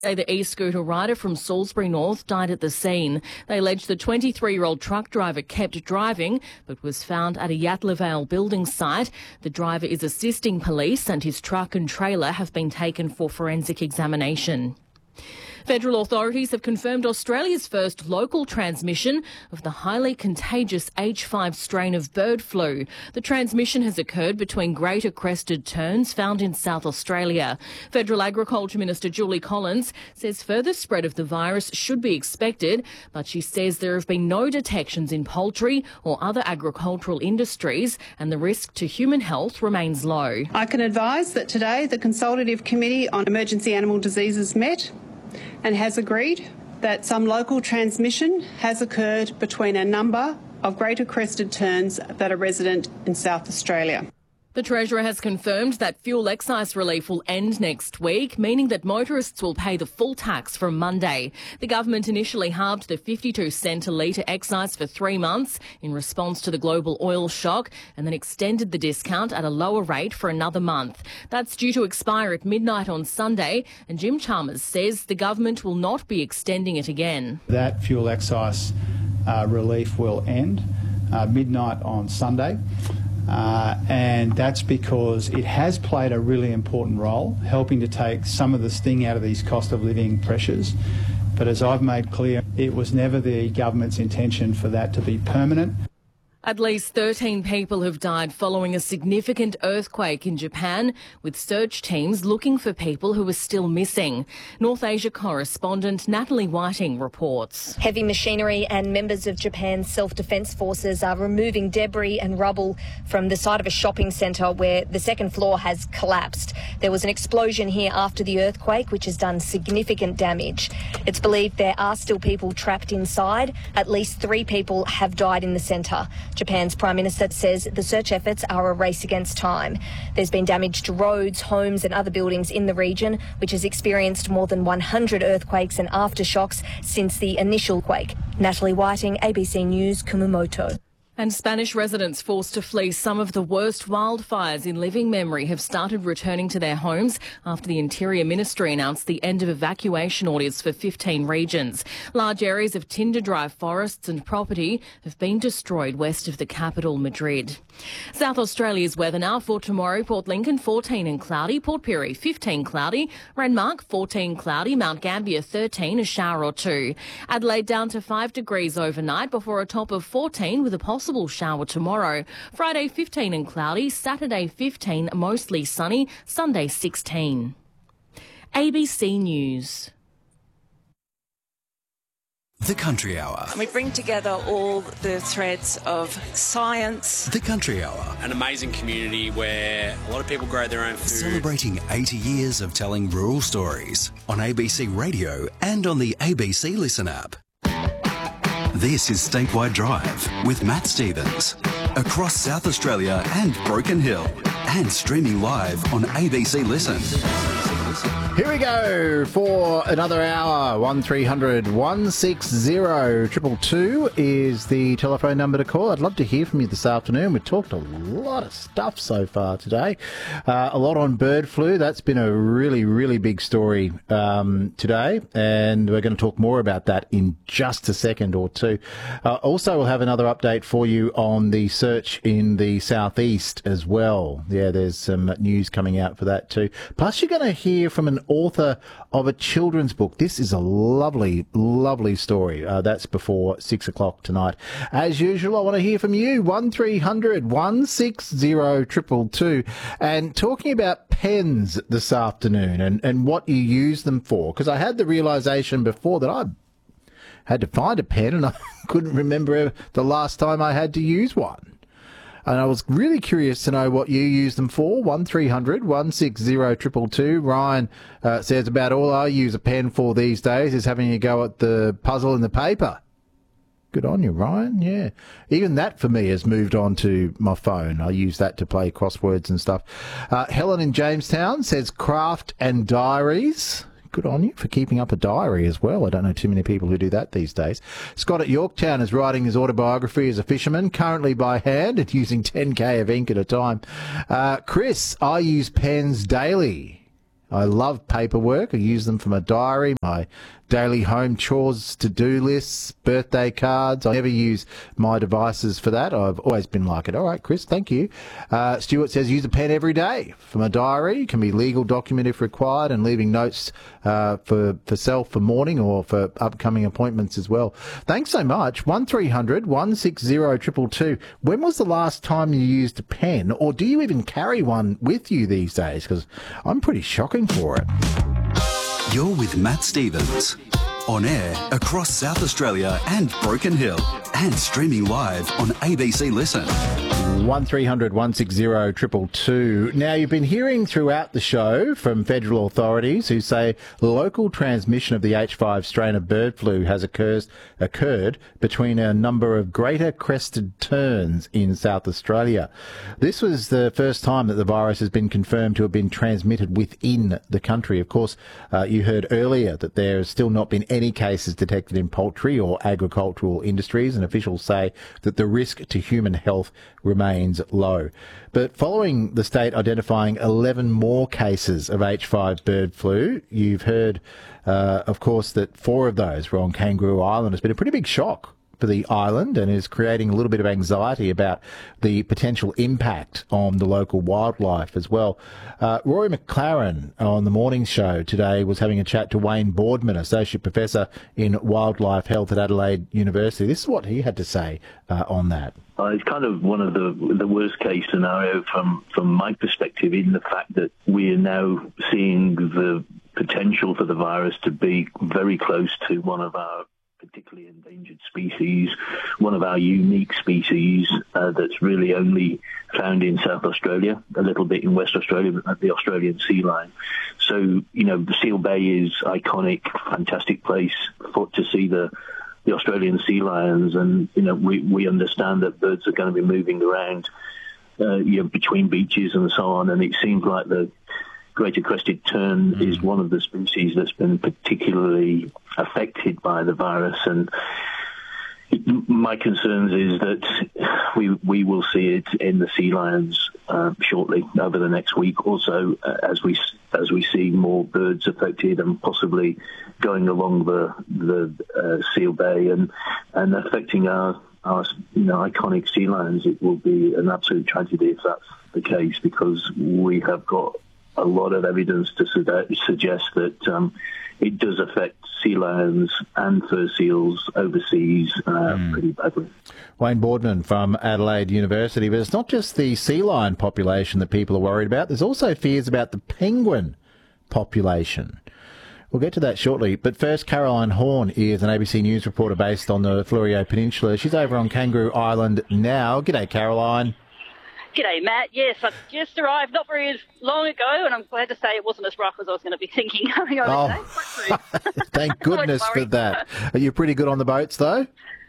The e-scooter rider from Salisbury North died at the scene. They allege the 23-year-old truck driver kept driving but was found at a Yatala Vale building site. The driver is assisting police and his truck and trailer have been taken for forensic examination. Federal authorities have confirmed Australia's first local transmission of the highly contagious H5 strain of bird flu. The transmission has occurred between greater crested terns found in South Australia. Federal Agriculture Minister Julie Collins says further spread of the virus should be expected, but she says there have been no detections in poultry or other agricultural industries and the risk to human health remains low. I can advise that today the Consultative Committee on Emergency Animal Diseases met and has agreed that some local transmission has occurred between a number of greater crested terns that are resident in South Australia. The Treasurer has confirmed that fuel excise relief will end next week, meaning that motorists will pay the full tax from Monday. The government initially halved the 52-cent a litre excise for 3 months in response to the global oil shock and then extended the discount at a lower rate for another month. That's due to expire at midnight on Sunday, and Jim Chalmers says the government will not be extending it again. That fuel excise relief will end midnight on Sunday. And that's because it has played a really important role, helping to take some of the sting out of these cost of living pressures. But as I've made clear, it was never the government's intention for that to be permanent. At least 13 people have died following a significant earthquake in Japan, with search teams looking for people who are still missing. North Asia correspondent Natalie Whiting reports. Heavy machinery and members of Japan's self-defence forces are removing debris and rubble from the side of a shopping centre where the second floor has collapsed. There was an explosion here after the earthquake, which has done significant damage. It's believed there are still people trapped inside. At least 3 people have died in the centre. Japan's Prime Minister says the search efforts are a race against time. There's been damage to roads, homes and other buildings in the region, which has experienced more than 100 earthquakes and aftershocks since the initial quake. Natalie Whiting, ABC News, Kumamoto. And Spanish residents forced to flee some of the worst wildfires in living memory have started returning to their homes after the Interior Ministry announced the end of evacuation orders for 15 regions. Large areas of tinder dry forests and property have been destroyed west of the capital, Madrid. South Australia's weather now for tomorrow: Port Lincoln 14 and cloudy, Port Pirie 15 cloudy, Renmark 14 cloudy, Mount Gambier 13, a shower or 2. Adelaide down to 5 degrees overnight before a top of 14 with a possible shower tomorrow. Friday 15 and cloudy, Saturday 15 mostly sunny, Sunday 16. ABC News. The Country Hour. We bring together all the threads of science. The Country Hour. An amazing community where a lot of people grow their own food. Celebrating 80 years of telling rural stories on ABC Radio and on the ABC Listen app. This is Statewide Drive with Matt Stevens. Across South Australia and Broken Hill. And streaming live on ABC Listen. Here we go for another hour. 1300 160 222 is the telephone number to call. I'd love to hear from you this afternoon. We've talked a lot of stuff so far today. A lot on bird flu. That's been a really, really big story today, and we're going to talk more about that in just a second or two. Also, we'll have another update for you on the search in the southeast as well. Yeah, there's some news coming out for that too. Plus, you're going to hear from an author of a children's book. This is a lovely, lovely story. That's before 6 o'clock tonight. As usual, I want to hear from you. 1300 160 222. And talking about pens this afternoon and what you use them for. Because I had the realisation before that I had to find a pen and I couldn't remember the last time I had to use one. And I was really curious to know what you use them for. 1300 160 222. Ryan says about all I use a pen for these days is having a go at the puzzle in the paper. Good on you, Ryan. Yeah. Even that for me has moved on to my phone. I use that to play crosswords and stuff. Helen in Jamestown says craft and diaries. Good on you for keeping up a diary as well. I don't know too many people who do that these days. Scott at Yorktown is writing his autobiography as a fisherman, currently by hand and using 10k of ink at a time. Chris, I use pens daily. I love paperwork. I use them for my diary, my daily home chores, to-do lists, birthday cards. I never use my devices for that. I've always been like it. All right, Chris, thank you. Stuart says use a pen every day for my diary. It can be legal document if required, and leaving notes for self for morning or for upcoming appointments as well. Thanks so much. 1300 160 222. When was the last time you used a pen, or do you even carry one with you these days? Because I'm pretty shocking for it. You're with Matt Stevens. On air across South Australia and Broken Hill. And streaming live on ABC Listen. 1300 160 222. Now, you've been hearing throughout the show from federal authorities who say local transmission of the H5 strain of bird flu has occurred between a number of greater crested terns in South Australia. This was the first time that the virus has been confirmed to have been transmitted within the country. Of course, you heard earlier that there has still not been any cases detected in poultry or agricultural industries, and officials say that the risk to human health remains low. But following the state identifying 11 more cases of H5 bird flu, you've heard, of course, that 4 of those were on Kangaroo Island. It's been a pretty big shock for the island and is creating a little bit of anxiety about the potential impact on the local wildlife as well. Rory McLaren on the morning show today was having a chat to Wayne Boardman, Associate Professor in Wildlife Health at Adelaide University. This is what he had to say on that. It's kind of one of the worst case scenario from my perspective, in the fact that we are now seeing the potential for the virus to be very close to one of our particularly endangered species, one of our unique species that's really only found in South Australia, a little bit in West Australia, the Australian sea lion. So, the Seal Bay is iconic, fantastic place to see the Australian sea lions, and we understand that birds are going to be moving around between beaches and so on, and it seems like the greater crested tern is one of the species that's been particularly affected by the virus, and my concerns is that we will see it in the sea lions shortly over the next week or so, as we see more birds affected and possibly going along the Seal Bay and affecting our iconic sea lions. It will be an absolute tragedy if that's the case, because we have got a lot of evidence to suggest that it does affect sea lions and fur seals overseas pretty badly. Wayne Boardman from Adelaide University. But it's not just the sea lion population that people are worried about. There's also fears about the penguin population. We'll get to that shortly. But first, Caroline Horn is an ABC News reporter based on the Fleurieu Peninsula. She's over on Kangaroo Island now. G'day, Caroline. G'day, Matt. Yes, I've just arrived not very long ago, and I'm glad to say it wasn't as rough as I was going to be thinking coming over today. Quite smooth. Thank goodness for that. Are you pretty good on the boats, though?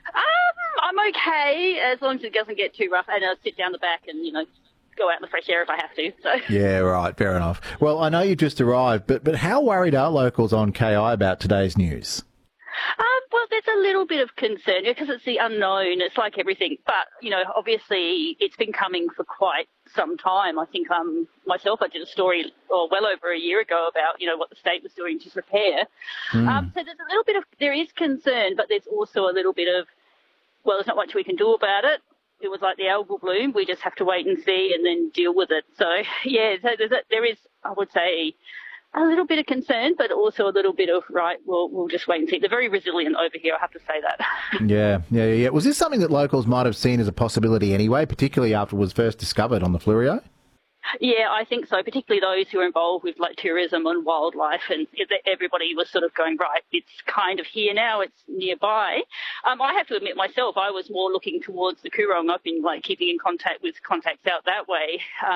I'm okay, as long as it doesn't get too rough, and I'll sit down the back and, go out in the fresh air if I have to. So. Yeah, right, fair enough. Well, I know you just arrived, but how worried are locals on KI about today's news? Well, there's a little bit of concern because it's the unknown. It's like everything. But, obviously it's been coming for quite some time. I think myself, I did a story well over a year ago about, what the state was doing to prepare. So there is concern, but there's also a little bit of, well, there's not much we can do about it. It was like the algal bloom. We just have to wait and see and then deal with it. So, yeah, there is, I would say, a little bit of concern, but also a little bit of, right, we'll just wait and see. They're very resilient over here, I have to say that. Yeah. Was this something that locals might have seen as a possibility anyway, particularly after it was first discovered on the Fleurieu? Yeah, I think so, particularly those who are involved with tourism and wildlife, and everybody was sort of going, right, it's kind of here now, it's nearby. I have to admit myself, I was more looking towards the Coorong. I've been keeping in contact with contacts out that way.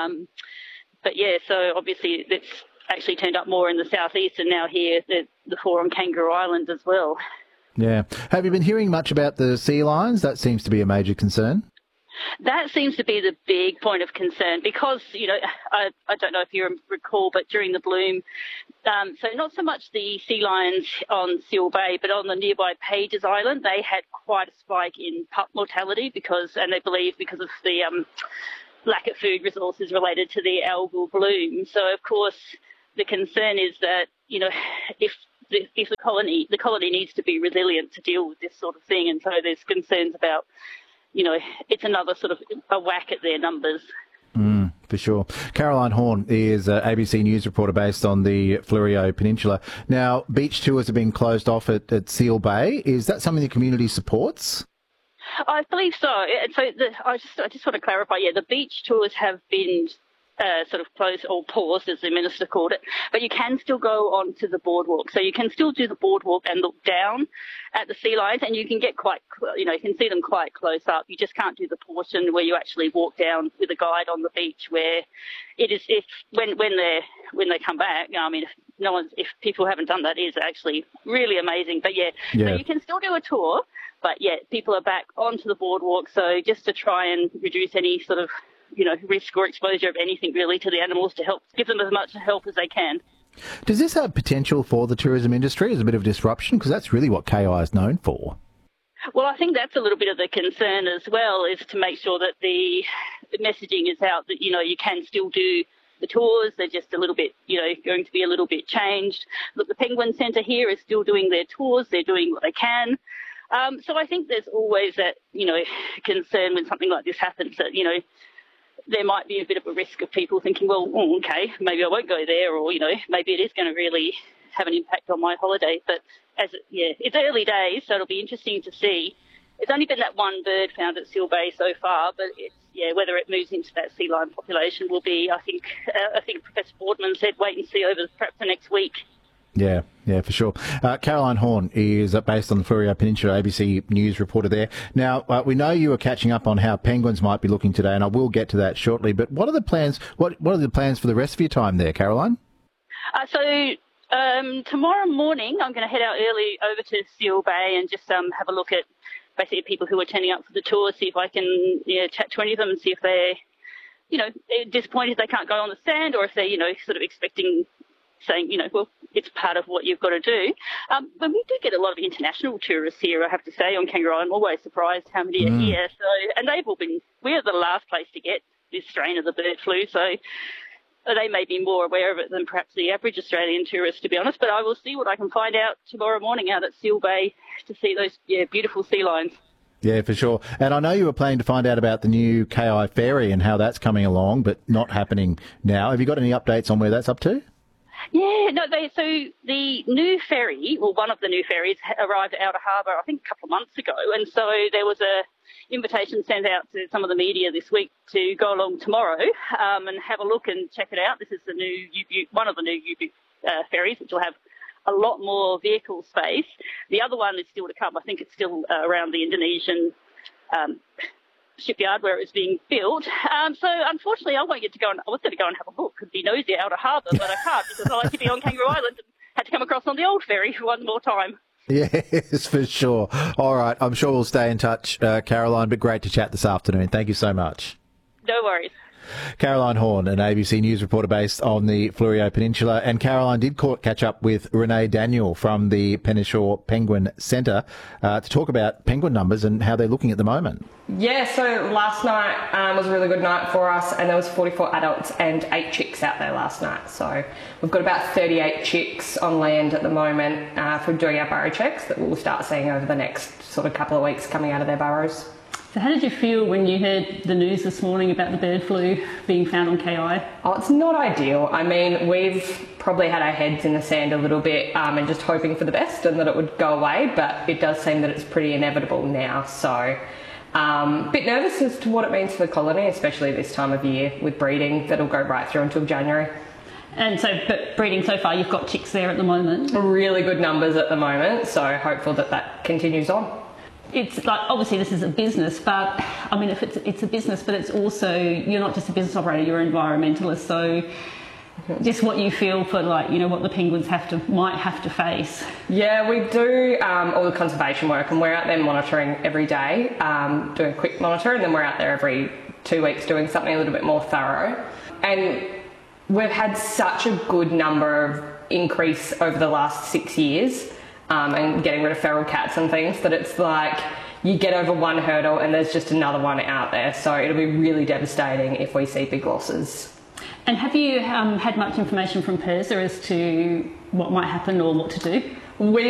But yeah, so obviously it's actually turned up more in the southeast, and now here the 4 on Kangaroo Island as well. Yeah. Have you been hearing much about the sea lions? That seems to be a major concern. That seems to be the big point of concern because, I don't know if you recall, but during the bloom, so not so much the sea lions on Seal Bay, but on the nearby Pages Island, they had quite a spike in pup mortality and they believe because of the lack of food resources related to the algal bloom. So, of course, the concern is that, if the colony needs to be resilient to deal with this sort of thing, and so there's concerns about, it's another sort of a whack at their numbers. For sure. Caroline Horn is an ABC News reporter based on the Fleurieu Peninsula. Now, beach tours have been closed off at Seal Bay. Is that something the community supports? I believe so. And so I just want to clarify, the beach tours have been sort of closed or paused, as the minister called it, but you can still go onto the boardwalk. So you can still do the boardwalk and look down at the sea lions, and you can get you can see them quite close up. You just can't do the portion where you actually walk down with a guide on the beach, where it is, when they come back, if people haven't done that, it is actually really amazing. But so you can still do a tour, but people are back onto the boardwalk. So just to try and reduce any sort of risk or exposure of anything really to the animals, to help give them as much help as they can. Does this have potential for the tourism industry as a bit of disruption? Because that's really what KI is known for. Well, I think that's a little bit of the concern as well, is to make sure that the messaging is out that, you can still do the tours. They're just a little bit, going to be a little bit changed. Look, the Penguin Centre here is still doing their tours. They're doing what they can. So I think there's always that, concern when something like this happens, that, there might be a bit of a risk of people thinking, well, okay, maybe I won't go there, or, maybe it is going to really have an impact on my holiday. But it's early days, so it'll be interesting to see. It's only been that one bird found at Seal Bay so far, but whether it moves into that sea lion population will be, I think Professor Boardman said, wait and see over perhaps the next week. Yeah, for sure. Caroline Horn is based on the Fleurieu Peninsula, ABC News reporter there. Now, we know you were catching up on how penguins might be looking today, and I will get to that shortly. But what are the plans? What are the plans for the rest of your time there, Caroline? Tomorrow morning, I'm going to head out early over to Seal Bay and just have a look at basically people who are turning up for the tour, see if I can chat to any of them and see if they're disappointed they can't go on the sand, or if they're sort of expecting, saying, well, it's part of what you've got to do. But we do get a lot of international tourists here, I have to say, on Kangaroo. I'm always surprised how many are here. So, and they've all been, we're the last place to get this strain of the bird flu, so they may be more aware of it than perhaps the average Australian tourist, to be honest. But I will see what I can find out tomorrow morning out at Seal Bay to see those beautiful sea lions. Yeah, for sure. And I know you were planning to find out about the new KI ferry and how that's coming along, but not happening now. Have you got any updates on where that's up to? Yeah, no, so the new ferry, or one of the new ferries, arrived at Outer Harbour, I think, a couple of months ago. And so there was a invitation sent out to some of the media this week to go along tomorrow and have a look and check it out. This is the new one of the new ferries, which will have a lot more vehicle space. The other one is still to come. I think it's still around the Indonesian shipyard where it was being built. So unfortunately, I won't get to go. I was going to go and have a look and be nosy at Outer Harbour, but I can't because I like to be on Kangaroo Island and had to come across on the old ferry for one more time. Yes, for sure. All right, I'm sure we'll stay in touch, Caroline, but great to chat this afternoon. Thank you so much. No worries. Caroline Horn, an ABC News reporter based on the Fleurieu Peninsula. And Caroline did catch up with Renee Daniel from the Penishore Penguin Centre to talk about penguin numbers and how they're looking at the moment. Yeah, so last night was a really good night for us, and there was 44 adults and 8 chicks out there last night. So we've got about 38 chicks on land at the moment for doing our burrow checks that we'll start seeing over the next sort of couple of weeks coming out of their burrows. So how did you feel when you heard the news this morning about the bird flu being found on KI? Oh, it's not ideal. I mean, we've probably had our heads in the sand a little bit and just hoping for the best and that it would go away, but it does seem that it's pretty inevitable now. So a bit nervous as to what it means for the colony, especially this time of year with breeding that'll go right through until January. And so, but breeding so far, you've got chicks there at the moment? Really good numbers at the moment, so hopeful that that continues on. It's like, obviously this is a business, but I mean, if it's a business, but it's also, you're not just a business operator, you're an environmentalist. So just what you feel for, like, you know, what the penguins might have to face. Yeah, we do all the conservation work, and we're out there monitoring every day, doing a quick monitor, and then we're out there every 2 weeks doing something a little bit more thorough. And we've had such a good number of increase over the last 6 years. And getting rid of feral cats and things, that it's like you get over one hurdle and there's just another one out there. So it'll be really devastating if we see big losses. And have you had much information from PIRSA as to what might happen or what to do?